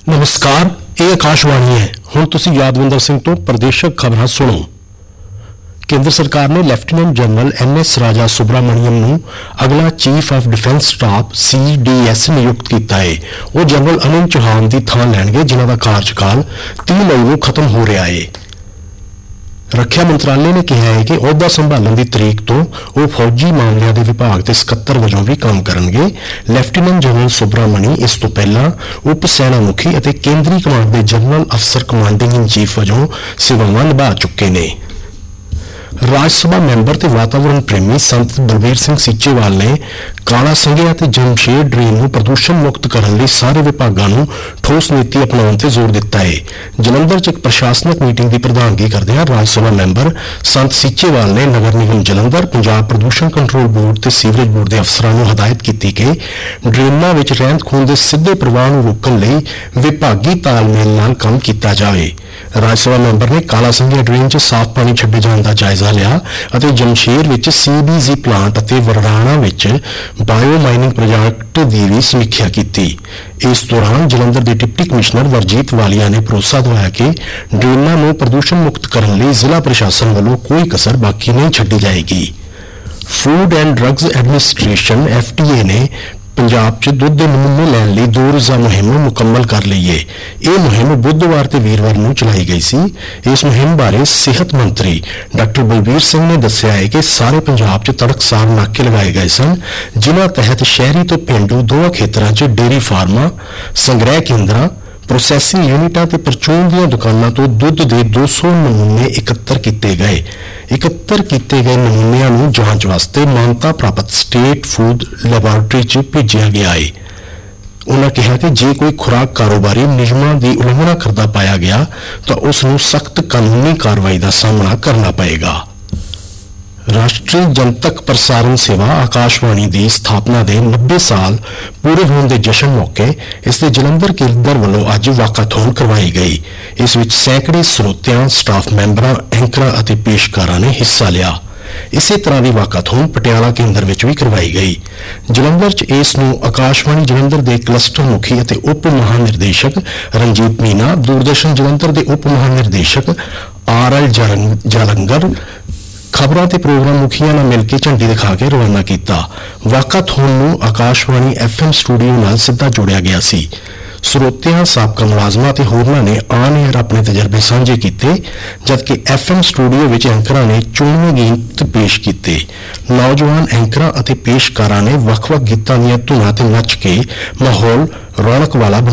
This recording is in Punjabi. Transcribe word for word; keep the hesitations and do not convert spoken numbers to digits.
ਨਮਸਕਾਰ, ਇਹ ਆਕਾਸ਼ਵਾਣੀ ਹੈ। ਹੁਣ ਤੁਸੀਂ ਯਾਦਵਿੰਦਰ ਸਿੰਘ ਤੋਂ ਪ੍ਰਦੇਸ਼ਕ ਖਬਰਾਂ ਸੁਣੋ। ਕੇਂਦਰ ਸਰਕਾਰ ਨੇ ਲੈਫਟੀਨੈਂਟ ਜਨਰਲ ਐਨ ਐਸ ਰਾਜਾ ਸੁਬਰਾਮਣੀਅਮ ਨੂੰ ਅਗਲਾ chief of defence staff C D S ਨਿਯੁਕਤ ਕੀਤਾ ਹੈ। ਉਹ ਜਨਰਲ ਅਨਿਲ ਚੌਹਾਨ ਦੀ ਥਾਂ ਲੈਣਗੇ, ਜਿਨ੍ਹਾਂ ਦਾ ਕਾਰਜਕਾਲ ਤੀਹ ਮਈ ਨੂੰ ਖਤਮ ਹੋ ਰਿਹਾ ਹੈ। ਰੱਖਿਆ ਮੰਤਰਾਲੇ ਨੇ ਕਿਹਾ ਹੈ ਕਿ ਅਹੁਦਾ ਸੰਭਾਲਣ ਦੀ ਤਰੀਕ ਤੋਂ ਉਹ ਫੌਜੀ ਮਾਮਲਿਆਂ ਦੇ ਵਿਭਾਗ ਦੇ ਸਕੱਤਰ ਵਜੋਂ ਵੀ ਕੰਮ ਕਰਨਗੇ। ਲੈਫਟੀਨੈਂਟ ਜਨਰਲ ਸੁਬਰਾਮਣੀ ਇਸ ਤੋਂ ਪਹਿਲਾਂ ਉਪ ਸੈਨਾ ਮੁਖੀ ਅਤੇ ਕੇਂਦਰੀ ਕਮਾਂਡ ਦੇ ਜਨਰਲ ਅਫਸਰ ਕਮਾਂਡਿੰਗ ਇਨ ਚੀਫ ਵਜੋਂ ਸੇਵਾਵਾਂ ਨਿਭਾ ਚੁੱਕੇ ਨੇ। ਰਾਜ ਸਭਾ ਮੈਂਬਰ ਤੇ ਵਾਤਾਵਰਣ ਪ੍ਰੇਮੀ ਸੰਤ ਬਲਬੀਰ ਸਿੰਘ ਸੀਚੇਵਾਲ ਨੇ ਕਾਲਾ ਸੰਘਿਆ ਅਤੇ ਜਮਸ਼ੇਦ ਡਰੇਨ ਨੂੰ ਪ੍ਰਦੂਸ਼ਣ ਮੁਕਤ ਕਰਨ ਲਈ ਸਾਰੇ ਵਿਭਾਗਾਂ ਨੂੰ ਠੋਸ ਨੀਤੀ ਅਪਣਾਉਣ ਤੇ ਜ਼ੋਰ ਦਿੱਤਾ ਹੈ। ਜਲੰਧਰ 'ਚ ਇੱਕ ਪ੍ਰਸ਼ਾਸਨਿਕ ਮੀਟਿੰਗ ਦੀ ਪ੍ਰਧਾਨਗੀ ਕਰਦਿਆਂ ਰਾਜ ਸਭਾ ਮੈਂਬਰ ਸੰਤ ਸੀਚੇਵਾਲ ਨੇ ਨਗਰ ਨਿਗਮ ਜਲੰਧਰ, ਪੰਜਾਬ ਪ੍ਰਦੂਸ਼ਣ ਕੰਟਰੋਲ ਬੋਰਡ ਤੇ ਸੀਵਰੇਜ ਬੋਰਡ ਦੇ ਅਫਸਰਾਂ ਨੂੰ ਹਦਾਇਤ ਕੀਤੀ ਕਿ ਡਰੇਨਾਂ ਵਿੱਚ ਰਹਿੰਦ ਖੂੰਹਦ ਦੇ ਸਿੱਧੇ ਪ੍ਰਵਾਹ ਨੂੰ ਰੋਕਣ ਲਈ ਵਿਭਾਗੀ ਤਾਲਮੇਲ ਨਾਲ ਕੰਮ ਕੀਤਾ ਜਾਵੇ। ਰਾਜ ਸਭਾ ਮੈਂਬਰ ਨੇ ਕਾਲਾ ਸੰਘਿਆ ਡਰੇਨ 'ਚ ਸਾਫ਼ ਪਾਣੀ ਛੱਡੇ ਜਾਣ ਦਾ ਜਾਇਜ਼ਾ ਲਿਆ ਅਤੇ ਜਮਸ਼ੇਦ ਵਿੱਚ ਸੀ ਬੀ ਜੀ ਪਲਾਂਟ ਅਤੇ ਵਰਰਾਣਾ ਵਿੱਚ ਬਾਇਓ ਮਾਈਨਿੰਗ ਪ੍ਰੋਜੈਕਟ ਦੀ ਵੀ ਸਮੀਖਿਆ ਕੀਤੀ। ਇਸ ਦੌਰਾਨ ਜਲੰਧਰ ਦੇ ਡਿਪਟੀ ਕਮਿਸ਼ਨਰ ਵਰਜੀਤ ਵਾਲੀਆ ਨੇ ਭਰੋਸਾ ਦਿਵਾਇਆ ਕਿ ਡਰੇਨਾਂ ਨੂੰ ਪ੍ਰਦੂਸ਼ਣ ਮੁਕਤ ਕਰਨ ਲਈ ਜ਼ਿਲ੍ਹਾ ਪ੍ਰਸ਼ਾਸਨ ਵੱਲੋਂ ਕੋਈ ਕਸਰ ਬਾਕੀ ਨਹੀਂ ਛੱਡੀ ਜਾਏਗੀ। Food and drugs administration F D A ਨੇ ਪੰਜਾਬ 'ਚ ਦੁੱਧ ਦੇ ਨਮੂਨੇ ਲੈਣ ਲਈ ਦੋ ਰੋਜ਼ਾ ਮੁਹਿੰਮ ਮੁਕੰਮਲ ਕਰ ਲਈ ਹੈ। ਇਹ ਮੁਹਿੰਮ ਬੁੱਧਵਾਰ ਤੇ ਵੀਰਵਾਰ ਨੂੰ ਚਲਾਈ ਗਈ ਸੀ। ਇਸ ਮੁਹਿੰਮ ਬਾਰੇ ਸਿਹਤ ਮੰਤਰੀ ਡਾਕਟਰ ਬਲਬੀਰ ਸਿੰਘ ਨੇ ਦੱਸਿਆ ਹੈ ਕਿ ਸਾਰੇ ਪੰਜਾਬ 'ਚ ਤੜਕਸਾਰ ਨਾਕੇ ਲਗਾਏ ਗਏ ਸਨ, ਜਿਨ੍ਹਾਂ ਤਹਿਤ ਸ਼ਹਿਰੀ ਤੇ ਪੇਂਡੂ ਦੋਵਾਂ ਖੇਤਰਾਂ 'ਚ ਡੇਅਰੀ ਫਾਰਮਾਂ, ਸੰਗ੍ਰਹਿ ਕੇਂਦਰਾਂ, ਪ੍ਰੋਸੈਸਿੰਗ ਯੂਨਿਟਾਂ ਤੇ ਪਰਚੂਨ ਦੀਆਂ ਦੁਕਾਨਾਂ ਤੋਂ ਦੁੱਧ ਦੇ ਦੋ ਸੌ ਨਮੂਨੇ ਇਕੱਤਰ ਕੀਤੇ ਗਏ। ਇਕੱਤਰ ਕੀਤੇ ਗਏ ਨਮੂਨਿਆਂ ਨੂੰ ਜਾਂਚ ਵਾਸਤੇ ਮਾਨਤਾ ਪ੍ਰਾਪਤ ਸਟੇਟ ਫੂਡ ਲੈਬਾਰਟਰੀ 'ਚ ਭੇਜਿਆ ਗਿਆ ਹੈ। ਉਨ੍ਹਾਂ ਕਿਹਾ ਕਿ ਜੇ ਕੋਈ ਖੁਰਾਕ ਕਾਰੋਬਾਰੀ ਨਿਯਮਾਂ ਦੀ ਉਲੰਘਣਾ ਕਰਦਾ ਪਾਇਆ ਗਿਆ ਤਾਂ ਉਸ ਨੂੰ ਸਖਤ ਕਾਨੂੰਨੀ ਕਾਰਵਾਈ ਦਾ ਸਾਹਮਣਾ ਕਰਨਾ ਪਏਗਾ। ਰਾਸ਼ਟਰੀ ਜਨਤਕ ਪ੍ਰਸਾਰਣ ਸੇਵਾ ਆਕਾਸ਼ਵਾਣੀ ਦੀ ਸਥਾਪਨਾ ਦੇ ਨੱਬੇ ਸਾਲ ਪੂਰੇ ਹੋਣ ਦੇ ਜਸ਼ਨ ਮੌਕੇ ਇਸ ਦੇ ਜਲੰਧਰ ਕੇਂਦਰ ਵੱਲੋਂ ਅੱਜ ਵਾਕਾਥੋਨ ਕਰਵਾਈ ਗਈ। ਇਸ ਵਿੱਚ ਸੈਂਕੜੇ ਸਰੋਤਿਆਂ, ਸਟਾਫ ਮੈਂਬਰਾਂ, ਐਂਕਰਾਂ ਅਤੇ ਪੇਸ਼ਕਾਰਾਂ ਨੇ ਹਿੱਸਾ ਲਿਆ। ਇਸੇ ਤਰ੍ਹਾਂ ਦੀ ਵਾਕਾਥੋਨ ਪਟਿਆਲਾ ਕੇਂਦਰ ਵਿੱਚ ਵੀ ਕਰਵਾਈ ਗਈ। ਜਲੰਧਰ 'ਚ ਇਸ ਨੂੰ ਆਕਾਸ਼ਵਾਣੀ ਜਲੰਧਰ ਦੇ ਕਲਸਟਰ ਮੁਖੀ ਅਤੇ ਉਪ ਮਹਾਨਿਰਦੇਸ਼ਕ ਰਣਜੀਤ ਮੀਨਾ, ਦੂਰਦਰਸ਼ਨ ਜਲੰਧਰ ਦੇ ਉਪ ਮਹਾਨਿਰਦੇਸ਼ਕ ਆਰ ਐਲ ਜਾਲੰਗਰ, ਖਬਰਾਂ ਤੇ ਪ੍ਰੋਗਰਾਮ ਮੁਖੀਆਂ ਨਾਲ ਮਿਲ ਕੇ ਝੰਡੀ ਦਿਖਾ ਕੇ ਰਵਾਨਾ ਕੀਤਾ। ਵਾਕਾਥੋਨ ਨੂੰ ਆਕਾਸ਼ਵਾਣੀ ਐਫ ਐਮ ਸਟੂਡੀਓ ਨਾਲ ਸਿੱਧਾ ਜੋੜਿਆ ਗਿਆ ਸੀ। ਸਰੋਤਿਆਂ, ਸਾਬਕਾ ਮੁਲਾਜ਼ਮਾਂ ਤੇ ਹੋਰਨਾਂ ਨੇ ਆਨ ਏਅਰ ਆਪਣੇ ਤਜਰਬੇ ਸਾਂਝੇ ਕੀਤੇ, ਜਦਕਿ ਐਫ ਐਮ ਸਟੂਡੀਓ ਵਿੱਚ ਐਂਕਰਾਂ ਨੇ ਚੋਣਵੇਂ ਗੀਤ ਪੇਸ਼ ਕੀਤੇ। ਨੌਜਵਾਨ ਐਂਕਰਾਂ ਅਤੇ ਪੇਸ਼ਕਾਰਾਂ ਨੇ ਵੱਖ-ਵੱਖ ਗੀਤਾਂ ਦੀਆਂ ਧੁਨਾਂ ਤੇ ਨੱਚ ਕੇ ਮਾਹੌਲ ਰੌਣਕ ਵਾਲਾ